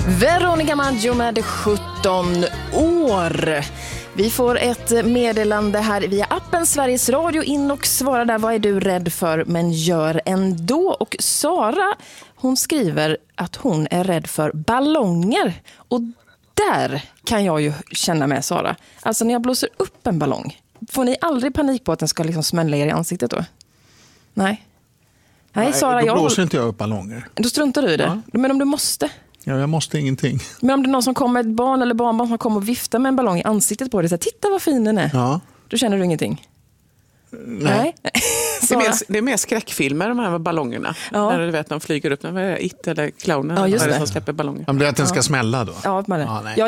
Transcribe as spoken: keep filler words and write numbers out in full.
Veronica Maggio med sjutton år. Vi får ett meddelande här via appen Sveriges Radio. In och svara där, vad är du rädd för men gör ändå. Och Sara, hon skriver att hon är rädd för ballonger. Och där kan jag ju känna med Sara. Alltså när jag blåser upp en ballong, får ni aldrig panik på att den ska liksom smälla er i ansiktet då? Nej. Nej, Sara, då jag... blåser inte jag upp ballonger. Då struntar du i det. Ja. Men om du måste... Ja, jag måste ingenting. Men om det är någon som kommer, ett barn eller barnbarn som kommer och viftar med en ballong i ansiktet på dig, så här, titta vad fin den är. Ja. Då känner du ingenting? Nej. Nej. Det är, mer, det är mer skräckfilmer, de här ballongerna. Ja. När du vet, de flyger upp, när It eller clownen, ja, just det. Det Som släpper ballonger. Om det är att den ska ja. smälla då? Ja, man, ja, nej. ja,